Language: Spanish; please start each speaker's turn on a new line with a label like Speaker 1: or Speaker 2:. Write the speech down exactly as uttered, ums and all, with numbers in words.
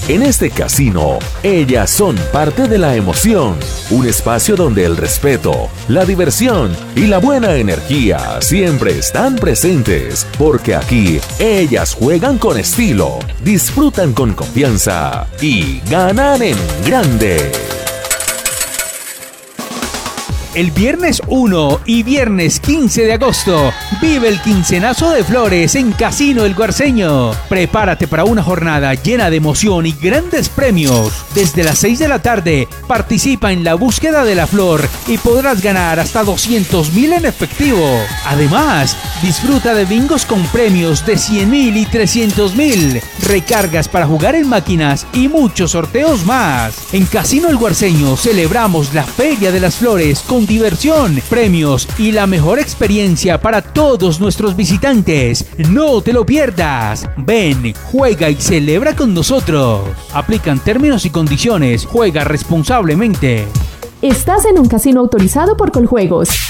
Speaker 1: En este casino, ellas son parte de la emoción, un espacio donde el respeto, la diversión y la buena energía siempre están presentes, porque aquí ellas juegan con estilo, disfrutan con confianza y ganan en grande.
Speaker 2: El viernes uno y viernes quince de agosto, vive el quincenazo de flores en Casino El Guarceño. Prepárate para una jornada llena de emoción y grandes premios. Desde las seis de la tarde, participa en la búsqueda de la flor y podrás ganar hasta doscientos mil en efectivo. Además, disfruta de bingos con premios de cien mil y trescientos mil, recargas para jugar en máquinas y muchos sorteos más. En Casino El Guarceño celebramos la Feria de las Flores con diversión, premios y la mejor experiencia para todos nuestros visitantes. No te lo pierdas. Ven, juega y celebra con nosotros. Aplican términos y condiciones. Juega responsablemente.
Speaker 3: Estás en un casino autorizado por Coljuegos.